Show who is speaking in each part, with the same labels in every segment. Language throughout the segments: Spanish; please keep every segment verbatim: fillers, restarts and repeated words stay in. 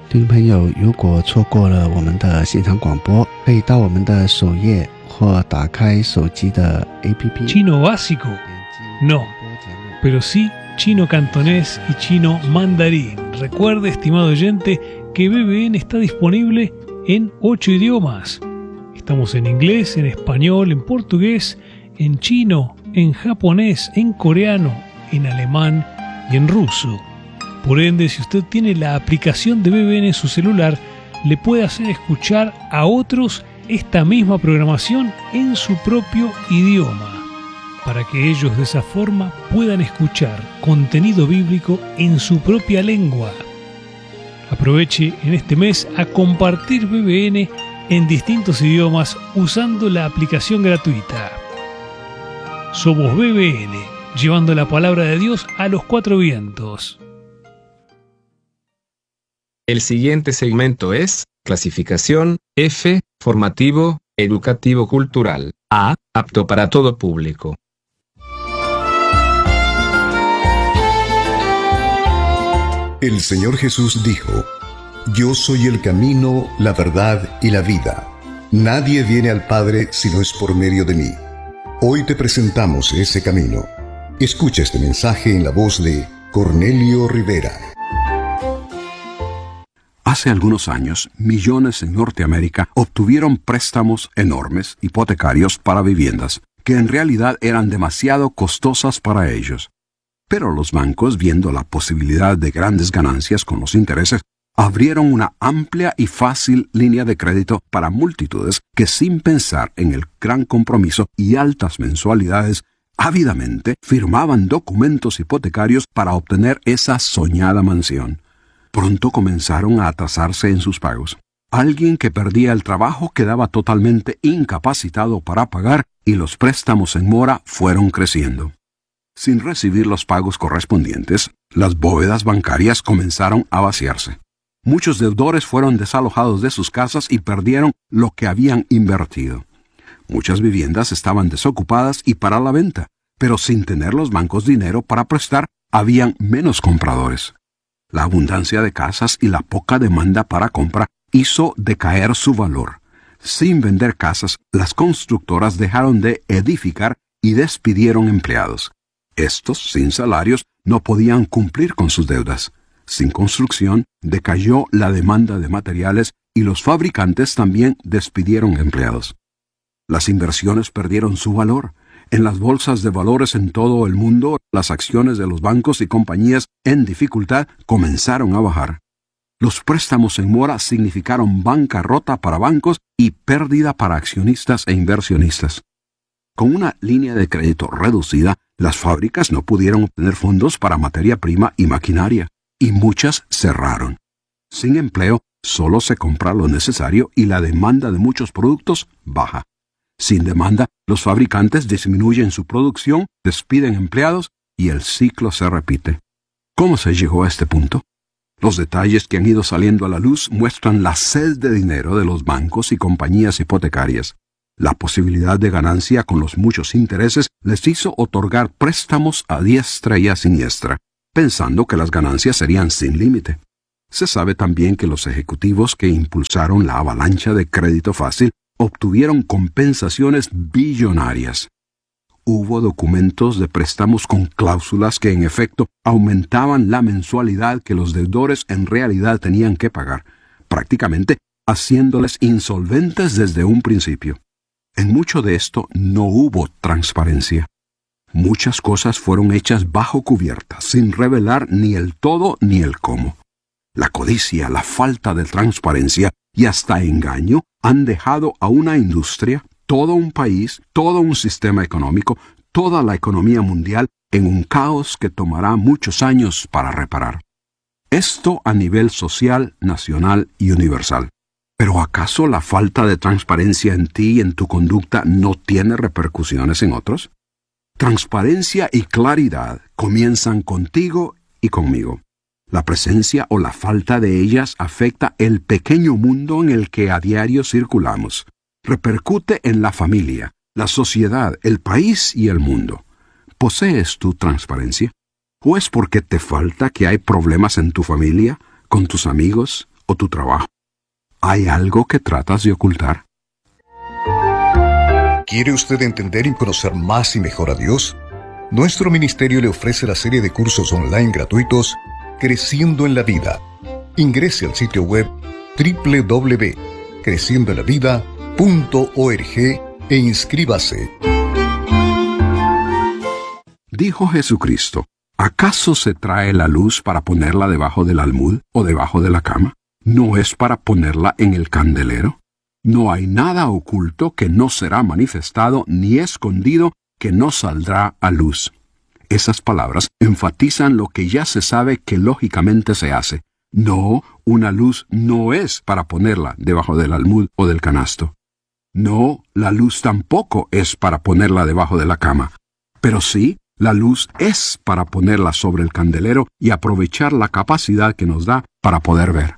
Speaker 1: 听众朋友，如果错过了我们的现场广播，可以到我们的首页或打开手机的 A P P。
Speaker 2: Chino básico, no, pero sí chino cantonés y chino mandarín. Recuerde, estimado oyente, que B B N está disponible en ocho idiomas. Estamos en inglés, en español, en portugués, en chino, en japonés, en coreano, en alemán y en ruso. Por ende, si usted tiene la aplicación de B B N en su celular, le puede hacer escuchar a otros esta misma programación en su propio idioma, para que ellos de esa forma puedan escuchar contenido bíblico en su propia lengua. Aproveche en este mes a compartir B B N en distintos idiomas usando la aplicación gratuita. Somos B B N, llevando la palabra de Dios a los cuatro vientos.
Speaker 3: El siguiente segmento es clasificación F, formativo, educativo cultural. A, apto para todo público.
Speaker 4: El Señor Jesús dijo: Yo soy el camino, la verdad y la vida. Nadie viene al Padre si no es por medio de mí. Hoy te presentamos ese camino. Escucha este mensaje en la voz de Cornelio Rivera.
Speaker 5: Hace algunos años, millones en Norteamérica obtuvieron préstamos enormes, hipotecarios para viviendas, que en realidad eran demasiado costosas para ellos. Pero los bancos, viendo la posibilidad de grandes ganancias con los intereses, abrieron una amplia y fácil línea de crédito para multitudes que, sin pensar en el gran compromiso y altas mensualidades, ávidamente firmaban documentos hipotecarios para obtener esa soñada mansión. Pronto comenzaron a atrasarse en sus pagos. Alguien que perdía el trabajo quedaba totalmente incapacitado para pagar y los préstamos en mora fueron creciendo. Sin recibir los pagos correspondientes, las bóvedas bancarias comenzaron a vaciarse. Muchos deudores fueron desalojados de sus casas y perdieron lo que habían invertido. Muchas viviendas estaban desocupadas y para la venta, pero sin tener los bancos dinero para prestar, habían menos compradores. La abundancia de casas y la poca demanda para compra hizo decaer su valor. Sin vender casas, las constructoras dejaron de edificar y despidieron empleados. Estos, sin salarios, no podían cumplir con sus deudas. Sin construcción, decayó la demanda de materiales y los fabricantes también despidieron empleados. Las inversiones perdieron su valor. En las bolsas de valores en todo el mundo, las acciones de los bancos y compañías en dificultad comenzaron a bajar. Los préstamos en mora significaron bancarrota para bancos y pérdida para accionistas e inversionistas. Con una línea de crédito reducida, las fábricas no pudieron obtener fondos para materia prima y maquinaria, y muchas cerraron. Sin empleo, solo se compra lo necesario y la demanda de muchos productos baja. Sin demanda, los fabricantes disminuyen su producción, despiden empleados y el ciclo se repite. ¿Cómo se llegó a este punto? Los detalles que han ido saliendo a la luz muestran la sed de dinero de los bancos y compañías hipotecarias. La posibilidad de ganancia con los muchos intereses les hizo otorgar préstamos a diestra y a siniestra, pensando que las ganancias serían sin límite. Se sabe también que los ejecutivos que impulsaron la avalancha de crédito fácil obtuvieron compensaciones billonarias. Hubo documentos de préstamos con cláusulas que en efecto aumentaban la mensualidad que los deudores en realidad tenían que pagar, prácticamente haciéndoles insolventes desde un principio. En mucho de esto no hubo transparencia. Muchas cosas fueron hechas bajo cubierta, sin revelar ni el todo ni el cómo. La codicia, la falta de transparencia y hasta engaño han dejado a una industria, todo un país, todo un sistema económico, toda la economía mundial en un caos que tomará muchos años para reparar. Esto a nivel social, nacional y universal. ¿Pero acaso la falta de transparencia en ti y en tu conducta no tiene repercusiones en otros? Transparencia y claridad comienzan contigo y conmigo. La presencia o la falta de ellas afecta el pequeño mundo en el que a diario circulamos. Repercute en la familia, la sociedad, el país y el mundo. ¿Posees tú transparencia? ¿O es porque te falta que hay problemas en tu familia, con tus amigos o tu trabajo? ¿Hay algo que tratas de ocultar?
Speaker 4: ¿Quiere usted entender y conocer más y mejor a Dios? Nuestro ministerio le ofrece la serie de cursos online gratuitos Creciendo en la Vida. Ingrese al sitio web doble u doble u doble u punto creciendo en la vida punto org e inscríbase.
Speaker 5: Dijo Jesucristo, ¿acaso se trae la luz para ponerla debajo del almud o debajo de la cama? ¿No es para ponerla en el candelero? No hay nada oculto que no será manifestado, ni escondido que no saldrá a luz. Esas palabras enfatizan lo que ya se sabe que lógicamente se hace. No, una luz no es para ponerla debajo del almud o del canasto. No, la luz tampoco es para ponerla debajo de la cama. Pero sí, la luz es para ponerla sobre el candelero y aprovechar la capacidad que nos da para poder ver.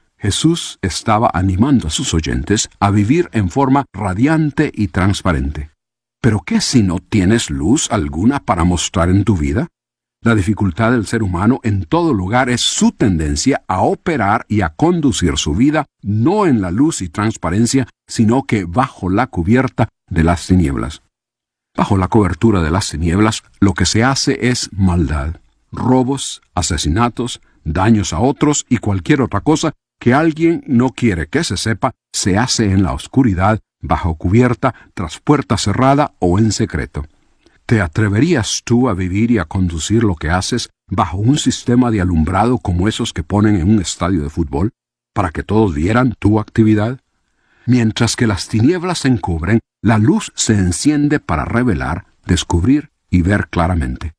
Speaker 5: Jesús estaba animando a sus oyentes a vivir en forma radiante y transparente. ¿Pero qué si no tienes luz alguna para mostrar en tu vida? La dificultad del ser humano en todo lugar es su tendencia a operar y a conducir su vida no en la luz y transparencia, sino que bajo la cubierta de las tinieblas. Bajo la cobertura de las tinieblas, lo que se hace es maldad, robos, asesinatos, daños a otros y cualquier otra cosa que alguien no quiere que se sepa, se hace en la oscuridad, bajo cubierta, tras puerta cerrada o en secreto. ¿Te atreverías tú a vivir y a conducir lo que haces bajo un sistema de alumbrado como esos que ponen en un estadio de fútbol, para que todos vieran tu actividad? Mientras que las tinieblas se encubren, la luz se enciende para revelar, descubrir y ver claramente.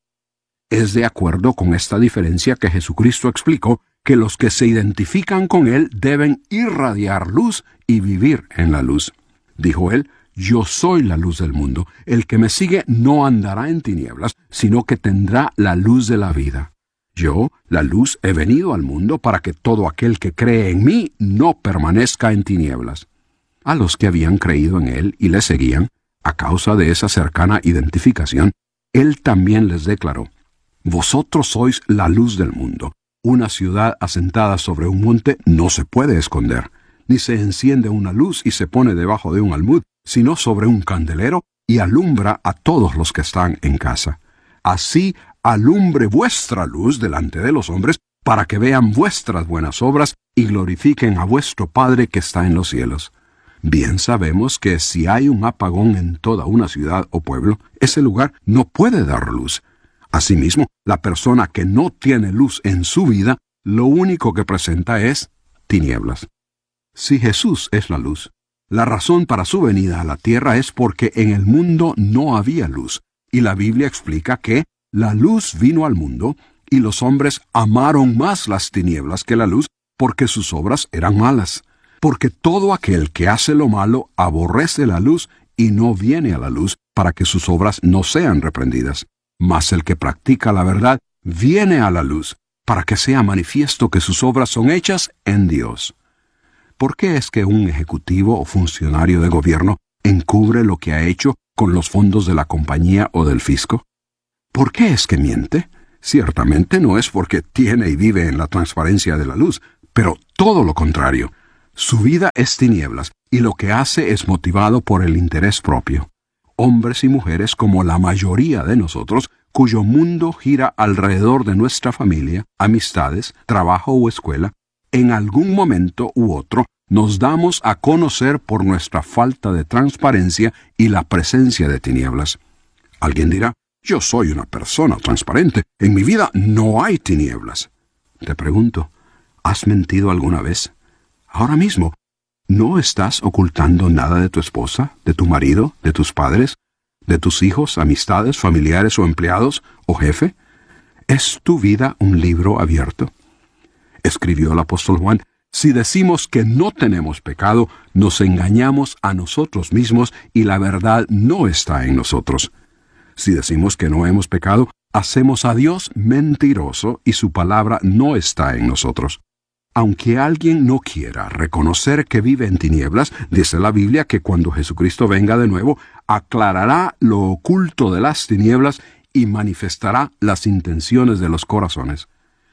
Speaker 5: Es de acuerdo con esta diferencia que Jesucristo explicó que los que se identifican con Él deben irradiar luz y vivir en la luz. Dijo Él, yo soy la luz del mundo. El que me sigue no andará en tinieblas, sino que tendrá la luz de la vida. Yo, la luz, he venido al mundo para que todo aquel que cree en mí no permanezca en tinieblas. A los que habían creído en Él y le seguían, a causa de esa cercana identificación, Él también les declaró, vosotros sois la luz del mundo. Una ciudad asentada sobre un monte no se puede esconder, ni se enciende una luz y se pone debajo de un almud, sino sobre un candelero y alumbra a todos los que están en casa. Así alumbre vuestra luz delante de los hombres, para que vean vuestras buenas obras y glorifiquen a vuestro Padre que está en los cielos. Bien sabemos que si hay un apagón en toda una ciudad o pueblo, ese lugar no puede dar luz. Asimismo, la persona que no tiene luz en su vida, lo único que presenta es tinieblas. Si Jesús es la luz, la razón para su venida a la tierra es porque en el mundo no había luz, y la Biblia explica que la luz vino al mundo, y los hombres amaron más las tinieblas que la luz, porque sus obras eran malas. Porque todo aquel que hace lo malo aborrece la luz y no viene a la luz, para que sus obras no sean reprendidas. Mas el que practica la verdad viene a la luz, para que sea manifiesto que sus obras son hechas en Dios. ¿Por qué es que un ejecutivo o funcionario de gobierno encubre lo que ha hecho con los fondos de la compañía o del fisco? ¿Por qué es que miente? Ciertamente no es porque tiene y vive en la transparencia de la luz, pero todo lo contrario. Su vida es tinieblas, y lo que hace es motivado por el interés propio. Hombres y mujeres como la mayoría de nosotros, cuyo mundo gira alrededor de nuestra familia, amistades, trabajo o escuela, en algún momento u otro nos damos a conocer por nuestra falta de transparencia y la presencia de tinieblas. Alguien dirá, yo soy una persona transparente, en mi vida no hay tinieblas. Te pregunto, ¿has mentido alguna vez? Ahora mismo, ¿no estás ocultando nada de tu esposa, de tu marido, de tus padres, de tus hijos, amistades, familiares o empleados o jefe? ¿Es tu vida un libro abierto? Escribió el apóstol Juan, si decimos que no tenemos pecado, nos engañamos a nosotros mismos y la verdad no está en nosotros. Si decimos que no hemos pecado, hacemos a Dios mentiroso y su palabra no está en nosotros. Aunque alguien no quiera reconocer que vive en tinieblas, dice la Biblia que cuando Jesucristo venga de nuevo, aclarará lo oculto de las tinieblas y manifestará las intenciones de los corazones.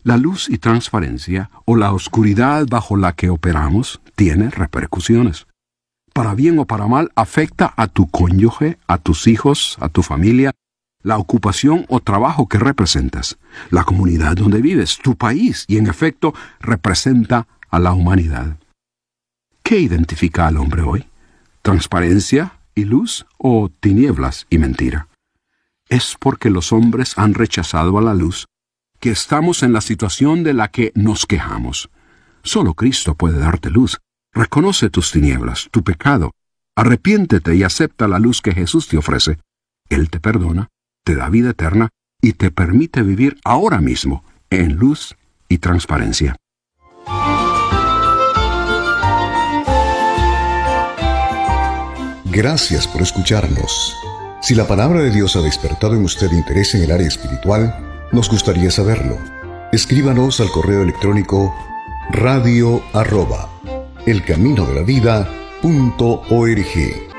Speaker 5: La luz y transparencia, o la oscuridad bajo la que operamos, tiene repercusiones. Para bien o para mal, afecta a tu cónyuge, a tus hijos, a tu familia, la ocupación o trabajo que representas, la comunidad donde vives, tu país, y en efecto representa a la humanidad. ¿Qué identifica al hombre hoy? ¿Transparencia y luz o tinieblas y mentira? Es porque los hombres han rechazado a la luz que estamos en la situación de la que nos quejamos. Solo Cristo puede darte luz. Reconoce tus tinieblas, tu pecado. Arrepiéntete y acepta la luz que Jesús te ofrece. Él te perdona, te da vida eterna y te permite vivir ahora mismo en luz y transparencia.
Speaker 4: Gracias por escucharnos. Si la palabra de Dios ha despertado en usted interés en el área espiritual, nos gustaría saberlo. Escríbanos al correo electrónico radio arroba elcaminodelavida punto org.